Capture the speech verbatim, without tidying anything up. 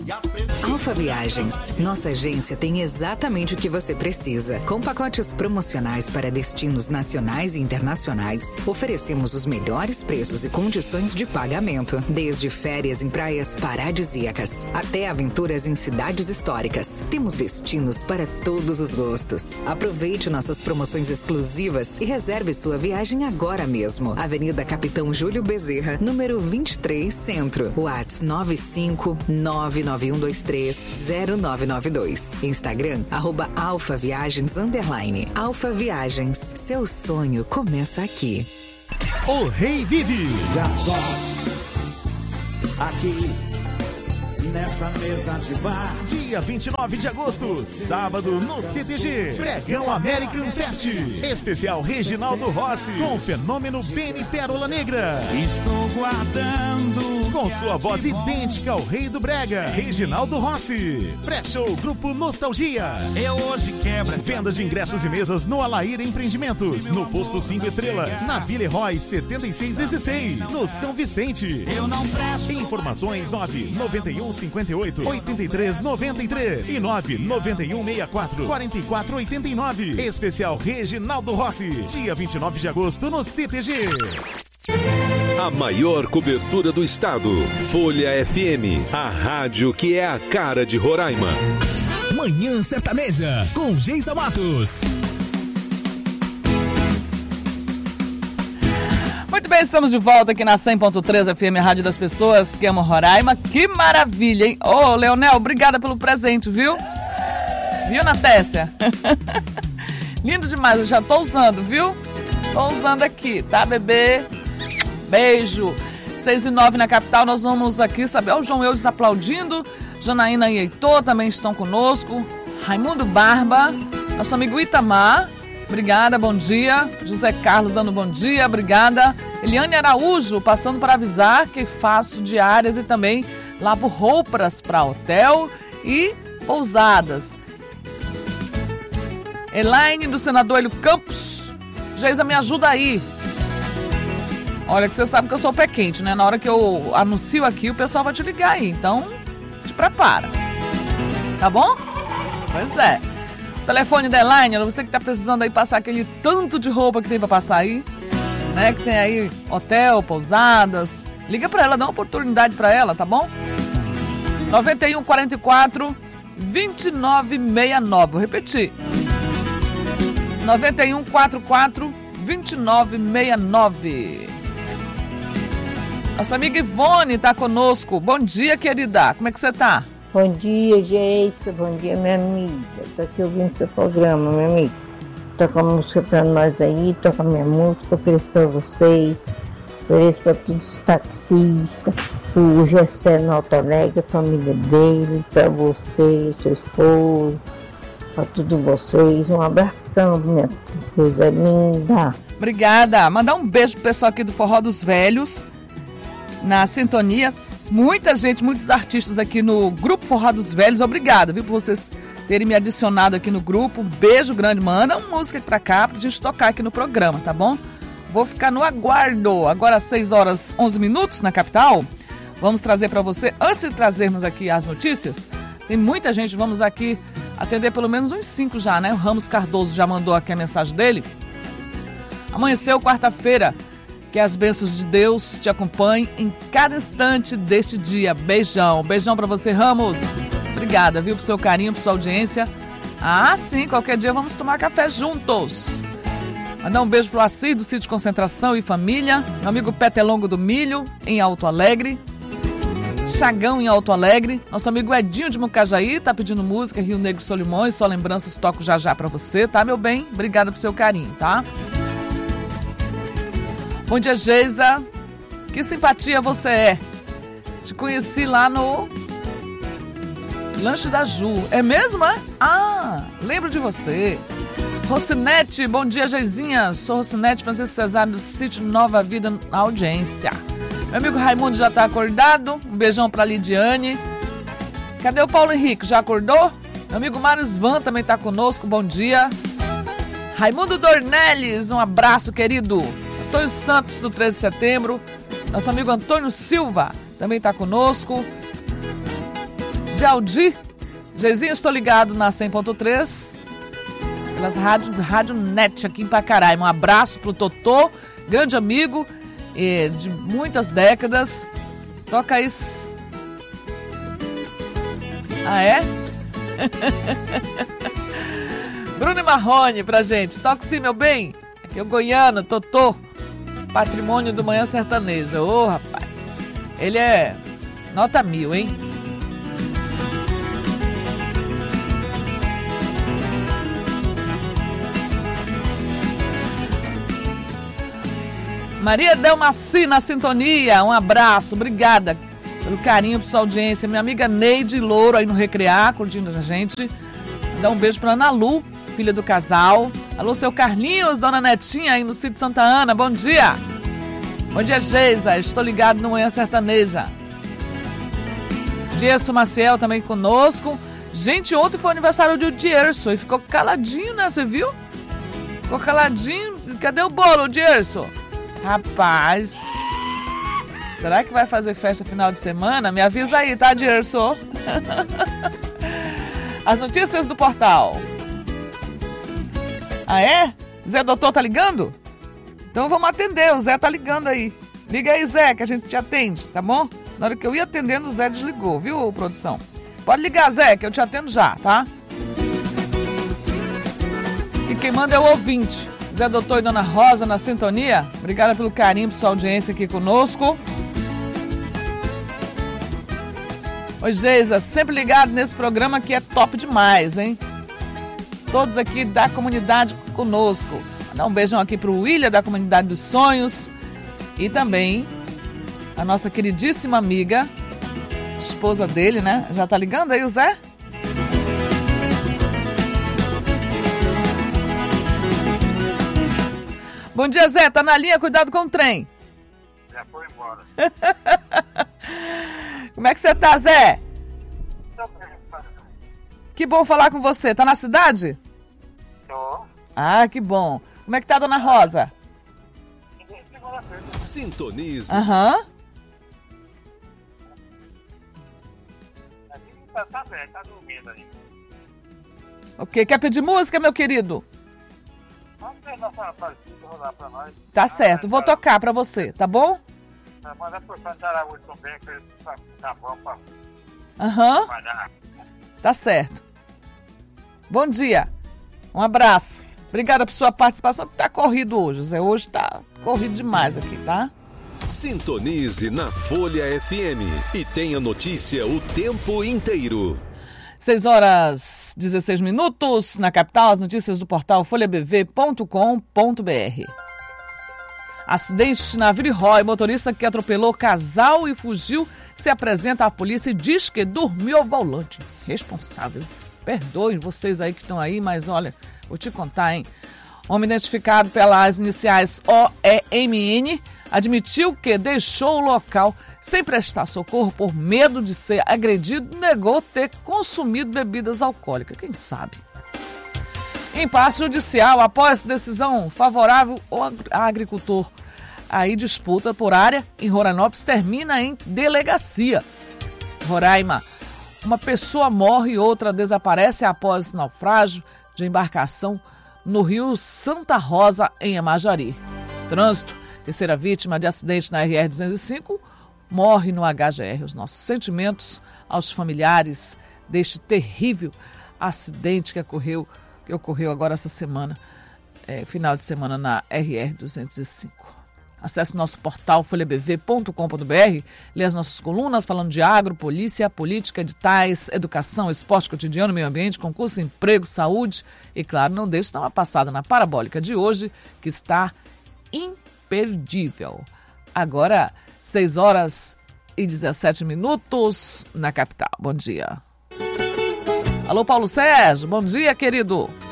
Alfa Viagens. Nossa agência tem exatamente o que você precisa. Com pacotes promocionais para destinos nacionais e internacionais, oferecemos os melhores preços e condições de pagamento. Desde férias em praias paradisíacas até aventuras em cidades históricas. Temos destinos para todos os gostos. Aproveite nossas promoções exclusivas e reserve sua viagem agora mesmo. Avenida Capitão Júlio Bezerra, número vinte e três, Centro. WhatsApp nove cinco nove nove um dois três zero nove nove dois. Instagram, arroba Alfa Viagens underline. Alfa Viagens, seu sonho começa aqui. O Rei Vive. Já só aqui nessa mesa de bar. Dia vinte e nove de agosto, sábado, no C T G. Pregão American Fest. Especial Reginaldo Rossi, com o fenômeno Benny Pérola Negra. Estou guardando. Com sua voz idêntica ao Rei do Brega, Reginaldo Rossi. Pré-show Grupo Nostalgia. Eu hoje quebro. Venda de ingressos e mesas no Alaíra Empreendimentos, no Posto cinco Estrelas, na Vila Herói setenta e seis dezesseis, no São Vicente. Eu não presto. Informações nove nove um cinquenta e oito, oitenta e três noventa e três e nove nove um sessenta e quatro, quarenta e quatro oitenta e nove. Especial Reginaldo Rossi, dia vinte e nove de agosto no C T G. A maior cobertura do estado. Folha F M, a rádio que é a cara de Roraima. Manhã Sertaneja, com Geisa Matos. Muito bem, estamos de volta aqui na cem ponto três F M, a rádio das pessoas que amam Roraima. Que maravilha, hein? Ô, oh, Leonel, obrigada pelo presente, viu? Viu, Natécia? Lindo demais, eu já tô usando, viu? Tô usando aqui, tá, bebê? Beijo. seis e nove na capital, nós vamos aqui saber. Ó, o João Eudes aplaudindo. Janaína e Heitor também estão conosco. Raimundo Barba, nosso amigo Itamar. Obrigada, bom dia. José Carlos dando bom dia, obrigada. Eliane Araújo, passando para avisar que faço diárias e também lavo roupas para hotel e pousadas. Elaine, do senador Hélio Campos. Geisa, me ajuda aí. Olha que você sabe que eu sou pé quente, né? Na hora que eu anuncio aqui, o pessoal vai te ligar aí. Então, te prepara. Tá bom? Pois é. O telefone da Elaine, você que tá precisando aí passar aquele tanto de roupa que tem pra passar aí, né? Que tem aí hotel, pousadas. Liga pra ela, dá uma oportunidade pra ela, tá bom? nove um quatro quatro, dois nove seis nove. Vou repetir. nove um quatro quatro, dois nove seis nove. Nossa amiga Ivone tá conosco. Bom dia, querida. Como é que você tá? Bom dia, Geisa. Bom dia, minha amiga. Tô aqui ouvindo seu programa, minha amiga. Toca música pra nós aí, toca minha música, ofereço pra vocês. Ofereço pra todos os taxistas, pro Gessé no Alto Alegre, a família dele, pra você, seu esposo, pra todos vocês. Um abração, minha princesa linda. Obrigada. Mandar um beijo pro pessoal aqui do Forró dos Velhos, na sintonia. Muita gente, muitos artistas aqui no Grupo Forró dos Velhos. Obrigada, viu, por vocês terem me adicionado aqui no grupo. Beijo grande. Manda uma música pra cá pra gente tocar aqui no programa, tá bom? Vou ficar no aguardo. Agora às seis horas e onze minutos na capital. Vamos trazer pra você, antes de trazermos aqui as notícias, tem muita gente, vamos aqui atender pelo menos uns cinco já, né? O Ramos Cardoso já mandou aqui a mensagem dele. Amanheceu quarta-feira. Que as bênçãos de Deus te acompanhem em cada instante deste dia. Beijão. Beijão pra você, Ramos. Obrigada, viu, pro seu carinho, pro sua audiência. Ah, sim, qualquer dia vamos tomar café juntos. Mandar um beijo pro Assis, do Sítio Concentração e Família. Meu amigo Petelongo do Milho, em Alto Alegre. Chagão, em Alto Alegre. Nosso amigo Edinho de Mucajaí tá pedindo música. Rio Negro Solimões, só lembranças, toco já já pra você, tá, meu bem? Obrigada pro seu carinho, tá? Bom dia, Geisa. Que simpatia você é. Te conheci lá no Lanche da Ju. É mesmo, é? Ah, lembro de você. Rocinete, bom dia, Geizinha. Sou Rocinete Francisco Cesário do Sítio Nova Vida, na audiência. Meu amigo Raimundo já tá acordado. Um beijão pra Lidiane. Cadê o Paulo Henrique? Já acordou? Meu amigo Mário Svan também tá conosco. Bom dia. Raimundo Dornelles, um abraço, querido. Antônio Santos, do treze de setembro. Nosso amigo Antônio Silva também está conosco. de Aldi. Geizinho, estou ligado na cem ponto três, pelas rádio, rádio Net aqui em Pacaraí. Um abraço pro Totô, grande amigo eh, de muitas décadas. Toca aí. Ah, é? Bruno e Marrone pra gente. Toca sim, meu bem. Aqui é o Goiano, Totô, patrimônio do Manhã Sertaneja. Ô, oh, rapaz, ele é nota mil, hein? Maria Delmaci na sintonia, um abraço, obrigada pelo carinho, por sua audiência. Minha amiga Neide Louro aí no Recrear, curtindo a gente. Dá um beijo pra Ana Lu, filha do casal. Alô, seu Carlinhos, dona Netinha aí no sítio Santa Ana, bom dia. Bom dia, Geisa, estou ligado no Manhã Sertaneja. Dierso Maciel também conosco. Gente, ontem foi aniversário do Dierso e ficou caladinho, né, você viu? Ficou caladinho, cadê o bolo, Dierso? Rapaz, será que vai fazer festa final de semana? Me avisa aí, tá, Dierso? As notícias do portal. Ah, é? Zé Doutor tá ligando? Então vamos atender, o Zé tá ligando aí. Liga aí, Zé, que a gente te atende, tá bom? Na hora que eu ia atendendo, o Zé desligou, viu, produção? Pode ligar, Zé, que eu te atendo já, tá? E quem manda é o ouvinte. Zé Doutor e Dona Rosa na sintonia. Obrigada pelo carinho, por sua audiência aqui conosco. Oi, Geisa, sempre ligado nesse programa que é top demais, hein? Todos aqui da comunidade conosco. Dá um beijão aqui pro William, da Comunidade dos Sonhos. E também a nossa queridíssima amiga, esposa dele, né? Já tá ligando aí o Zé? Bom dia, Zé. Tá na linha? Cuidado com o trem. Já foi embora. Como é que você tá, Zé? Que bom falar com você. Tá na cidade? Tô. Ah, que bom. Como é que tá a Dona Rosa? Sintonize. Aham. Tá, tá bem, tá dormindo aí. Ok. Quer pedir música, meu querido? Vamos ver nossa partida rodar pra nós. Tá certo. Vou tocar pra você, tá bom? Mas depois pra dar hoje também, que tá bom pra Aham. trabalhar. Tá certo. Bom dia. Um abraço. Obrigada por sua participação, que tá corrido hoje, Zé. Hoje tá corrido demais aqui, tá? Sintonize na Folha F M e tenha notícia o tempo inteiro. seis horas e dezesseis minutos na capital, as notícias do portal folha b v ponto com ponto b r. Acidente na Viriroy, motorista que atropelou casal e fugiu, se apresenta à polícia e diz que dormiu ao volante. Responsável. Perdoem vocês aí que estão aí, mas olha, vou te contar, hein? Homem identificado pelas iniciais O E M N admitiu que deixou o local sem prestar socorro por medo de ser agredido e negou ter consumido bebidas alcoólicas. Quem sabe? Impasse judicial após decisão favorável ao agricultor. Aí disputa por área em Roranópolis termina em delegacia. Roraima, uma pessoa morre e outra desaparece após naufrágio de embarcação no rio Santa Rosa, em Amajari. Trânsito, terceira vítima de acidente na R R duzentos e cinco, morre no H G R. Os nossos sentimentos aos familiares deste terrível acidente que ocorreu, que ocorreu agora essa semana, é, final de semana na R R duzentos e cinco. Acesse nosso portal folha b v ponto com ponto b r, lê as nossas colunas falando de agro, polícia, política, editais, educação, esporte cotidiano, meio ambiente, concurso, emprego, saúde. E claro, não deixe de dar uma passada na parabólica de hoje, que está imperdível. Agora, seis horas e dezessete minutos na capital. Bom dia. Alô, Paulo Sérgio. Bom dia, querido.